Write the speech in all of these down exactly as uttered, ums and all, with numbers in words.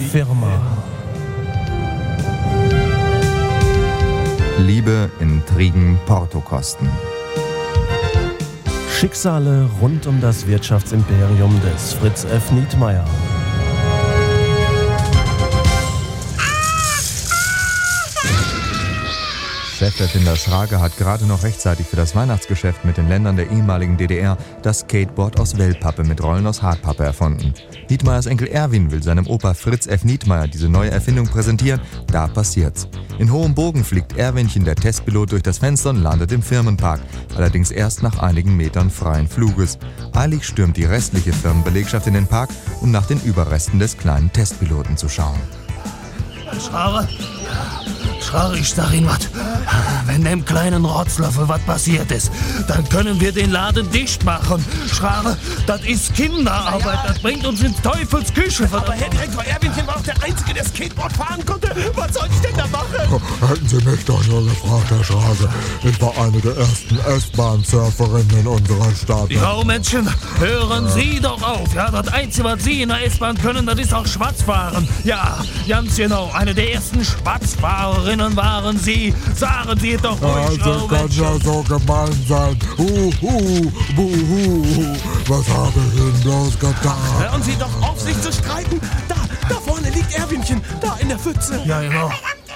Firma. Liebe, Intrigen, Portokosten. Schicksale rund um das Wirtschaftsimperium des Fritz F. Nietmeyer. Cheferfinder Schrage hat gerade noch rechtzeitig für das Weihnachtsgeschäft mit den Ländern der ehemaligen D D R das Skateboard aus Wellpappe mit Rollen aus Hartpappe erfunden. Nietmeyers Enkel Erwin will seinem Opa Fritz F. Nietmeyer diese neue Erfindung präsentieren. Da passiert's. In hohem Bogen fliegt Erwinchen, der Testpilot, durch das Fenster und landet im Firmenpark. Allerdings erst nach einigen Metern freien Fluges. Eilig stürmt die restliche Firmenbelegschaft in den Park, um nach den Überresten des kleinen Testpiloten zu schauen. Schrare, Schrare, ich sag Ihnen was. Wenn dem kleinen Rotzlöffel was passiert ist, dann können wir den Laden dicht machen. Schrare, das ist Kinderarbeit, ja, ja. Das bringt uns in Teufels Küche. Aber Herr Direktor, Erwinchen war auch der Einzige, der Skateboard fahren konnte. Was soll ich denn da machen? Hätten Sie mich doch nur gefragt, Herr Schrage. Ich war eine der ersten S-Bahn-Surferinnen in unserer Stadt. Ja, Menschen, hören ja. Sie doch auf. Ja, das Einzige, was Sie in der S-Bahn können, das ist auch Schwarzfahren. Ja, ganz genau, eine der ersten Schwarzfahrerinnen waren Sie. Sagen Sie doch ruhig. Also oh, kann ja so gemein sein. Huhu, buhu. Was habe ich Ihnen bloß getan? Hören Sie doch auf, sich zu streiten. Da, da vorne liegt Erwinchen. Da in der Pfütze. Ja, genau.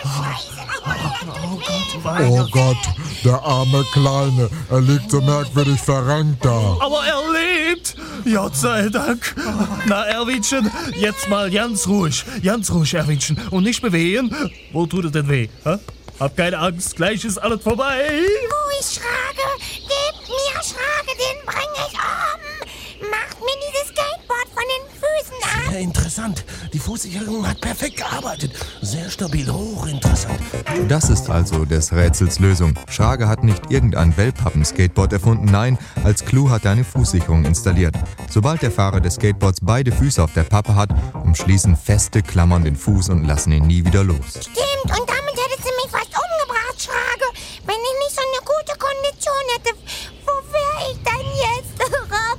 Oh Gott, oh Gott, der arme Kleine. Er liegt so merkwürdig verrenkt da. Aber er lebt. Gott sei Dank. Na, Erwinchen, jetzt mal ganz ruhig. Ganz ruhig, Erwinchen. Und nicht bewegen. Wo tut es denn weh? Hä? Hab keine Angst, gleich ist alles vorbei. Wo ist Schrage? Gebt mir Schrage, den bring ich um. Macht mir dieses Skateboard von den Füßen ab. Sehr interessant. Die Fußsicherung hat perfekt gearbeitet. Sehr stabil, hochinteressant. Das ist also des Rätsels Lösung. Schrage hat nicht irgendein Wellpappen-Skateboard erfunden, nein, als Clou hat er eine Fußsicherung installiert. Sobald der Fahrer des Skateboards beide Füße auf der Pappe hat, umschließen feste Klammern den Fuß und lassen ihn nie wieder los. Stimmt, und damit hättest du mich fast umgebracht, Schrage. Wenn ich nicht so eine gute Kondition hätte, wo wäre ich denn jetzt?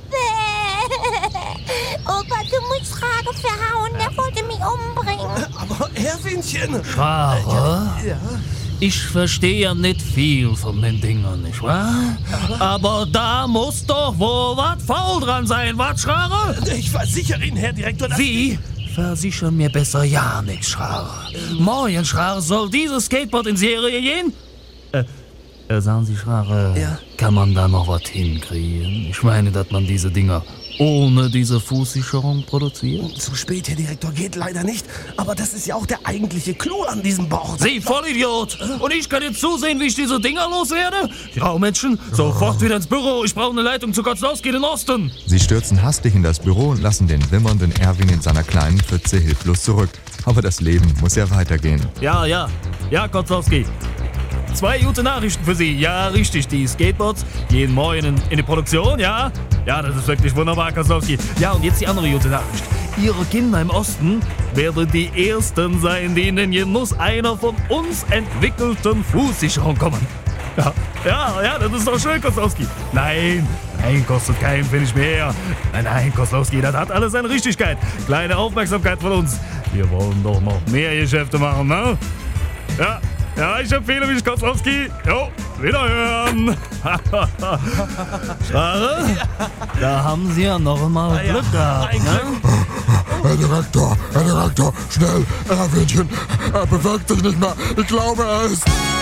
Robbe! Opa, du musst Schrage verhauen, der wollte mich umbringen. Aber Erwinchen! Schrage? Ja? Ich verstehe ja nicht viel von den Dingern, nicht wahr? Aber da muss doch wohl was faul dran sein, was, Schrage? Ich versichere Ihnen, Herr Direktor, dass... Wie? Versichern mir besser ja nichts, Schrage. Morgen, Schrage, soll dieses Skateboard in Serie gehen? Äh, äh sagen Sie, Schrage, ja? Kann man da noch was hinkriegen? Ich meine, dass man diese Dinger ohne diese Fußsicherung produziert? Zu spät, Herr Direktor, geht leider nicht. Aber das ist ja auch der eigentliche Clou an diesem Board. Sie Vollidiot! Und ich kann jetzt zusehen, wie ich diese Dinger loswerde? Ja, Menschen, sofort wieder ins Büro. Ich brauche eine Leitung zu Kotzlowski in Osten. Sie stürzen hastig in das Büro und lassen den wimmernden Erwin in seiner kleinen Pfütze hilflos zurück. Aber das Leben muss ja weitergehen. Ja, ja. Ja, Kotzlowski. Zwei gute Nachrichten für Sie. Ja, richtig, die Skateboards gehen morgen in, in die Produktion, ja? Ja, das ist wirklich wunderbar, Kotzlowski. Ja, und jetzt die andere gute Nachricht. Ihre Kinder im Osten werden die Ersten sein, die in den Genuss einer von uns entwickelten Fußsicherung kommen. Ja, ja, ja, das ist doch schön, Kotzlowski. Nein, nein, kostet keinen Pfennig mehr. Nein, nein, Kotzlowski, das hat alles seine Richtigkeit. Kleine Aufmerksamkeit von uns. Wir wollen doch noch mehr Geschäfte machen, ne? Ja. Ja, ich empfehle mich, Kotzlowski. Jo, wiederhören. Schrare, da haben Sie ja noch mal Glück gehabt, ne? Herr Direktor, Herr Direktor, schnell, Erwinchen, er bewegt sich nicht mehr. Ich glaube, er ist...